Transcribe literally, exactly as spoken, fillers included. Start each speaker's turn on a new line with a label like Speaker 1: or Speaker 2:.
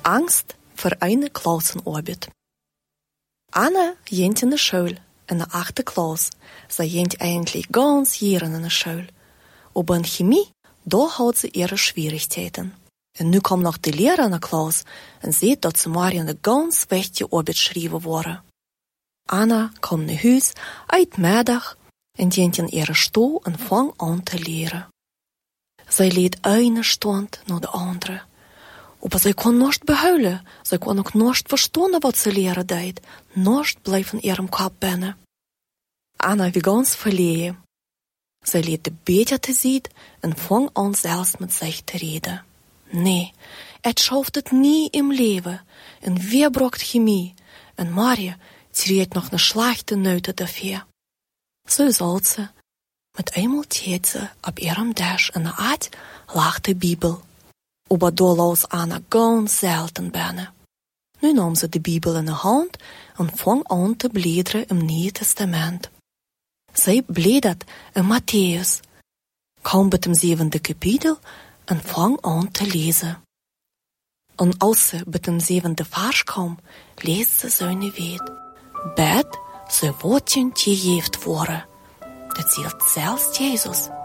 Speaker 1: Angst voor een klassenarbeit. Anna jent in de school, in de achte klas. Ze jent eigentlich ganz jaren in de school. Aber in Chemie, da hat sie ihre Schwierigkeiten. Und nu kommt noch die Lehrer in de klas en sieht, dat ze maar in de ganz wichtige Arbeit schrijven worden. Anna kommt naar huis uit middag en jent in ihre stoel en vangt aan te leren. Zij leert eine Stunde naar de andere. Aber sie kann nicht behuilen. Sie kann auch nicht verstehen, was sie leren deed. Nicht bleibt in ihrem Kopf binnen. Anna wie ganz verlegen. Sie leert de Betete sieht und fängt an selbst mit sich zu reden. Nee, es schafft es nie im Leben. Und wer braucht Chemie? Und Maria tritt noch eine schlechte Note dafür. So soll sie. Mit einmal steht sie auf ihrem Tisch in der Art lag die Bibel. Aber da las Anna ganz selten binnen. Nu nam ze de Bibel in de hand en vang aan te bladeren im Nieuwe Testament. Zij bladert in Matthäus, kwam bij dem zevende kapitel en vang aan te lezen. En als ze bij dem zevende vers kwam, leest ze zijn weet. Bed, ze wordt je gegeven worden. Dat zegt zelfs Jezus.